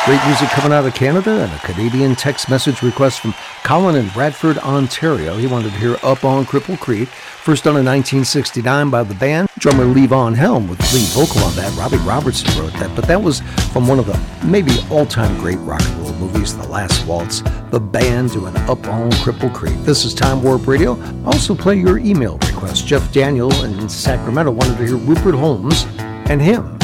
Great music coming out of Canada, and a Canadian text message request from Colin in Bradford, Ontario. He wanted to hear Up on Cripple Creek, first done in 1969 by the band. Drummer Levon Helm with lead vocal on that. Robbie Robertson wrote that, but that was from one of the maybe all-time great rock and roll movies, The Last Waltz. The band doing Up on Cripple Creek. This is Time Warp Radio. Also play your email request. Jeff Daniel in Sacramento wanted to hear Rupert Holmes and Him.